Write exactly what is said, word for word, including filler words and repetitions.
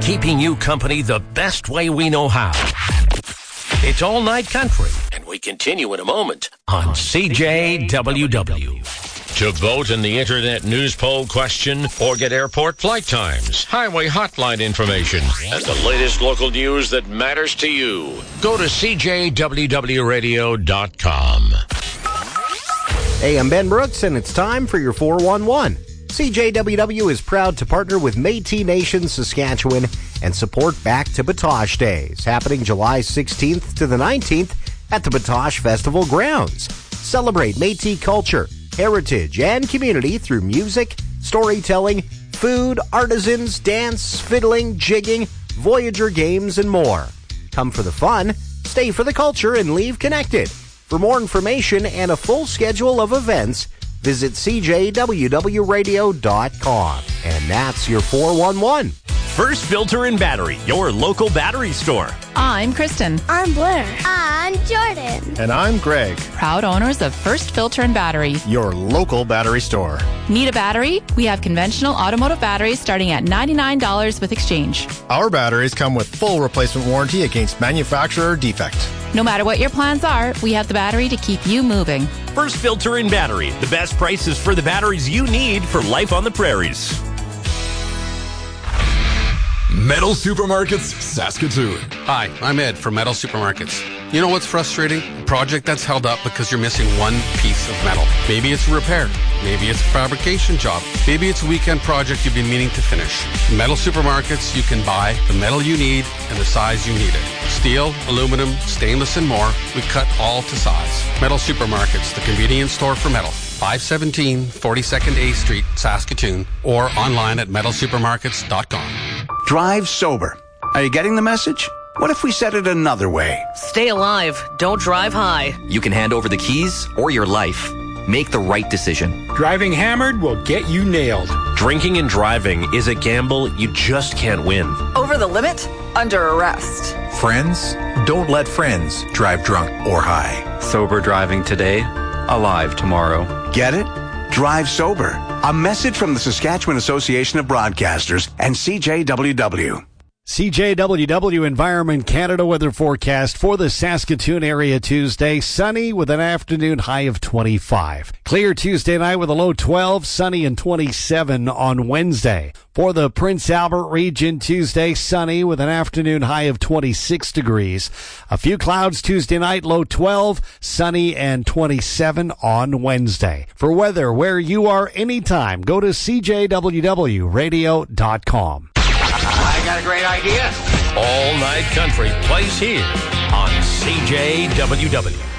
keeping you company the best way we know how. It's All Night Country, and we continue in a moment on C J W W. To vote in the Internet News Poll question or get airport flight times, highway hotline information, and the latest local news that matters to you, go to C J W W radio dot com. Hey, I'm Ben Brooks, and it's time for your four one one. C J W W is proud to partner with Métis Nation Saskatchewan and support Back to Batoche Days, happening July sixteenth to the nineteenth at the Batoche Festival grounds. Celebrate Métis culture, heritage, and community through music, storytelling, food, artisans, dance, fiddling, jigging, Voyager games, and more. Come for the fun, stay for the culture, and leave connected. For more information and a full schedule of events, visit C J W W radio dot com. And that's your four one one. First Filter and Battery, your local battery store. I'm Kristen. I'm Blair. I'm Jordan. And I'm Greg. Proud owners of First Filter and Battery, your local battery store. Need a battery? We have conventional automotive batteries starting at ninety-nine dollars with exchange. Our batteries come with full replacement warranty against manufacturer defect. No matter what your plans are, we have the battery to keep you moving. First Filter and Battery, the best prices for the batteries you need for life on the prairies. Metal Supermarkets, Saskatoon. Hi, I'm Ed from Metal Supermarkets. You know what's frustrating? A project that's held up because you're missing one piece of metal. Maybe it's a repair. Maybe it's a fabrication job. Maybe it's a weekend project you've been meaning to finish. In Metal Supermarkets, you can buy the metal you need and the size you need it. Steel, aluminum, stainless, and more. We cut all to size. Metal Supermarkets, the convenience store for metal. five seventeen forty-second A Street, Saskatoon, or online at metal supermarkets dot com. Drive sober. Are you getting the message? What if we said it another way? Stay alive. Don't drive high. You can hand over the keys or your life. Make the right decision. Driving hammered will get you nailed. Drinking and driving is a gamble you just can't win. Over the limit? Under arrest. Friends, don't let friends drive drunk or high. Sober driving today, alive tomorrow. Get it? Drive sober. A message from the Saskatchewan Association of Broadcasters and C J W W. C J W W Environment Canada weather forecast for the Saskatoon area Tuesday. Sunny with an afternoon high of twenty-five. Clear Tuesday night with a low twelve. Sunny and twenty-seven on Wednesday. For the Prince Albert region Tuesday, sunny with an afternoon high of twenty-six degrees. A few clouds Tuesday night, low twelve. Sunny and twenty-seven on Wednesday. For weather where you are anytime, go to C J W W radio dot com. I got a great idea. All Night Country plays here on C J W W.